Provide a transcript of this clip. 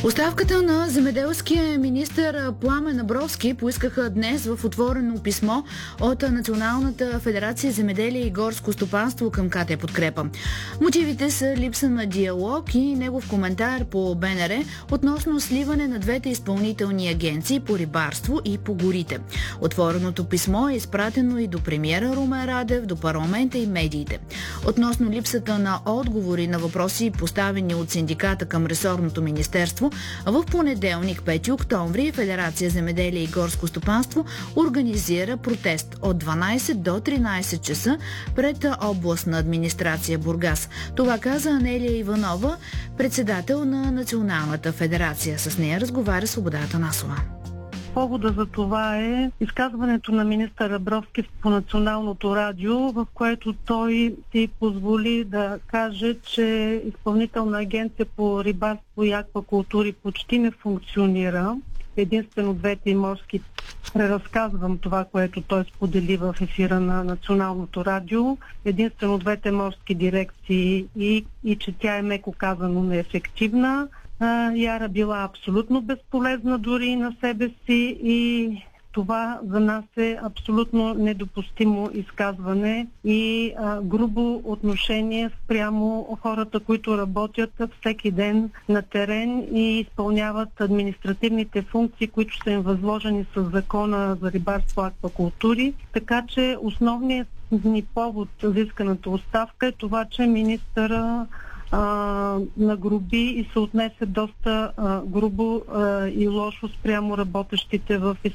Оставката на земеделския министър Пламен Абровски поискаха днес в отворено писмо от Националната федерация земеделие и горско стопанство към КТ Подкрепа. Мотивите са липса на диалог и негов коментар по БНР относно сливане на двете изпълнителни агенции по рибарство и по горите. Отвореното писмо е изпратено и до премиера Румен Радев, до парламента и медиите. Относно липсата на отговори на въпроси, поставени от синдиката към ресорното министерство, в понеделник, 5 октомври, Федерация земеделие и горско стопанство организира протест от 12 до 13 часа пред областна администрация Бургас. Това каза Анелия Иванова, председател на Националната федерация. С нея разговаря Свобода Атанасова. Повода за това е изказването на министър Абровски по Националното радио, в което той си позволи да каже, че Изпълнителна агенция по рибарство и аквакултури почти не функционира. Единствено двете морски, преразказвам това, което той сподели в ефира на Националното радио, единствено двете морски дирекции и че тя е меко казано неефективна. Яра била абсолютно безполезна дори на себе си и това за нас е абсолютно недопустимо изказване и грубо отношение спрямо хората, които работят всеки ден на терен и изпълняват административните функции, които са им възложени с Закона за рибарство и аквакултури. Така че основният ни повод за исканата оставка е това, че министъра нагруби и се отнесе доста грубо и лошо спрямо работещите в